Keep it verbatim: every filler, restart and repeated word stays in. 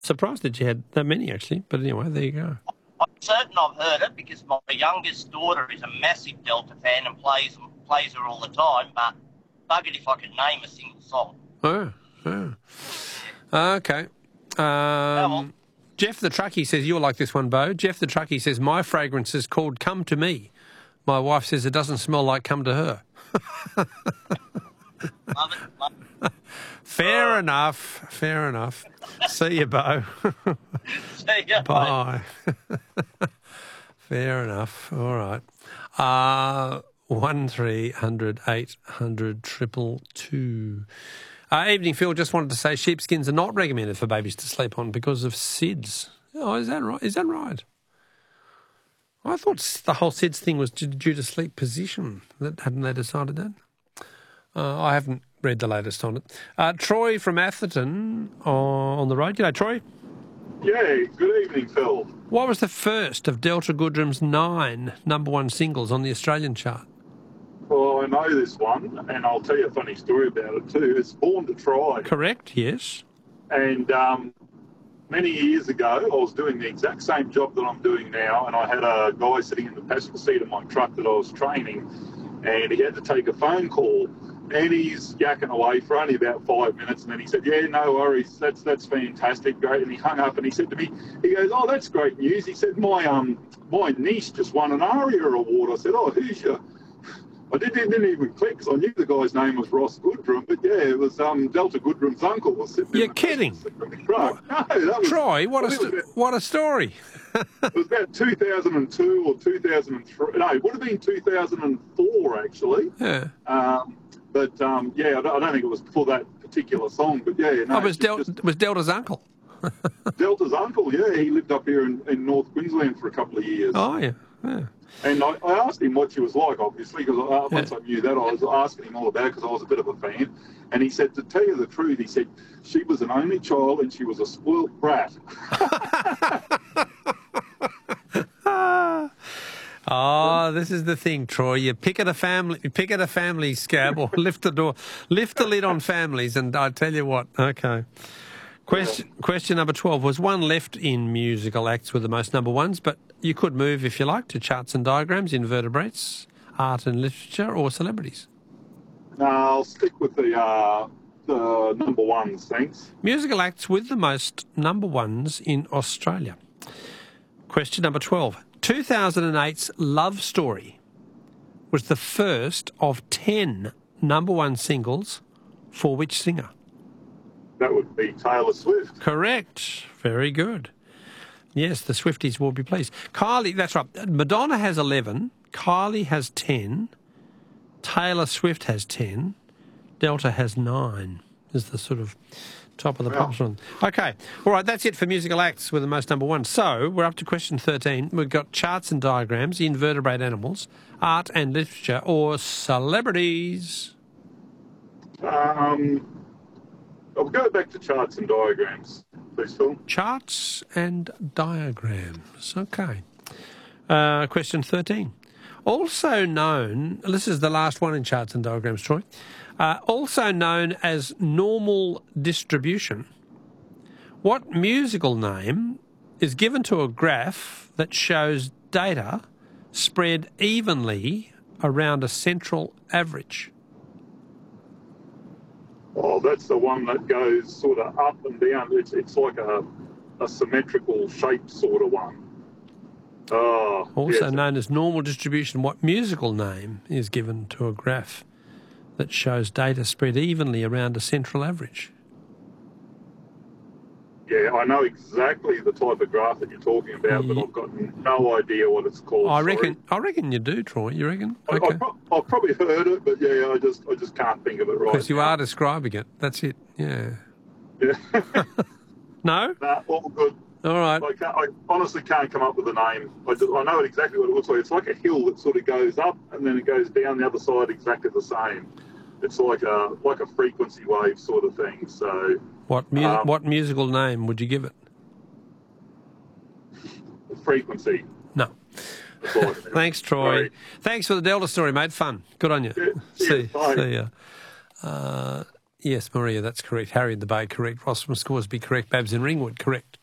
Surprised that you had that many, actually. But anyway, there you go. I'm certain I've heard it because my youngest daughter is a massive Delta fan and plays plays her all the time, but buggered if I could name a single song. Oh, oh. Okay. Um, Jeff the Truckie says, you'll like this one, Bo. Jeff the Truckie says, my fragrance is called Come to Me. My wife says it doesn't smell like Come to Her. Love it, love it. Fair enough. Fair enough. See you, Bo. See ya, Bye. Fair enough. All right. Uh, one three hundred eight hundred triple two. Uh, evening, Phil. Just wanted to say sheepskins are not recommended for babies to sleep on because of S I D S. Oh, is that right? Is that right? I thought the whole S I D S thing was due to sleep position. Hadn't they decided that? Uh, I haven't read the latest on it. Uh, Troy from Atherton uh, on the road. G'day, Troy. Yeah, good evening, Phil. What was the first of Delta Goodrum's nine number one singles on the Australian chart? Well, I know this one, and I'll tell you a funny story about it too. It's Born to Try. Correct, yes. And um, many years ago, I was doing the exact same job that I'm doing now, and I had a guy sitting in the passenger seat of my truck that I was training, and he had to take a phone call. And he's yakking away for only about five minutes, and then he said, yeah, no worries, that's that's fantastic, great. And he hung up and he said to me, he goes, oh, that's great news. He said, my um my niece just won an ARIA award. I said, oh, who's your... I didn't, didn't even click because I knew the guy's name was Ross Goodrum, but yeah, it was um, Delta Goodrum's uncle was sitting You're in the kidding. truck. No, that was... Troy, what a, st- about, what a story. It was about two thousand two or two thousand three. No, it would have been two thousand four, actually. Yeah. Um, But, um, yeah, I don't, I don't think it was for that particular song, but, yeah. No, oh, it was, Del- just, it was Delta's uncle. Delta's uncle, yeah. He lived up here in, in North Queensland for a couple of years. Oh, yeah, yeah. And I, I asked him what she was like, obviously, because uh, once yeah. I knew that, I was asking him all about it because I was a bit of a fan. And he said, to tell you the truth, he said, she was an only child and she was a spoilt brat. Oh, this is the thing, Troy. You pick at a family, you pick at a family scab, or lift the door, lift the lid on families, and I tell you what. Okay. Question yeah. question number twelve. Was one left in musical acts with the most number ones, but you could move if you like to charts and diagrams, invertebrates, art and literature, or celebrities. No, I'll stick with the uh, the number ones. Thanks. Musical acts with the most number ones in Australia. Question number twelve. two thousand eight's Love Story was the first of ten number one singles for which singer? That would be Taylor Swift. Correct. Very good. Yes, the Swifties will be pleased. Kylie, that's right. Madonna has eleven. Kylie has ten. Taylor Swift has ten. Delta has nine. Is the sort of top of the Wow. pops one. Okay. All right, that's it for musical acts with the most number one. So we're up to question thirteen. We've got charts and diagrams, invertebrate animals, art and literature, or celebrities. Um, I'll go back to charts and diagrams, please, Phil. Charts and diagrams. Okay. Uh, question thirteen. Also known, this is the last one in charts and diagrams, Troy, uh, also known as normal distribution. What musical name is given to a graph that shows data spread evenly around a central average? Oh, that's the one that goes sort of up and down. It's it's like a, a symmetrical shape sort of one. Oh, Also yes. known as normal distribution, what musical name is given to a graph that shows data spread evenly around a central average? Yeah, I know exactly the type of graph that you're talking about, but Yeah. I've got no idea what it's called. I sorry. reckon. I reckon you do, Troy. You reckon? I, Okay. I've, pro- I've probably heard it, but yeah, I just I just can't think of it right Because you now. are describing it. That's it. Yeah. Yeah. No? Nah, all good. All right. I, can't, I honestly can't come up with a name. I, just, I know exactly what it looks like. It's like a hill that sort of goes up and then it goes down the other side exactly the same. It's like a like a frequency wave sort of thing. So What mu- um, what musical name would you give it? frequency. No. That's all I can do. Thanks, Troy. Sorry. Thanks for the Delta story, mate. Fun. Good on you. Yeah, See, cheers, bye. see ya. Uh, Yes, Maria, that's correct. Harry in the Bay, correct. Ross from Scoresby, correct. Babs in Ringwood, correct.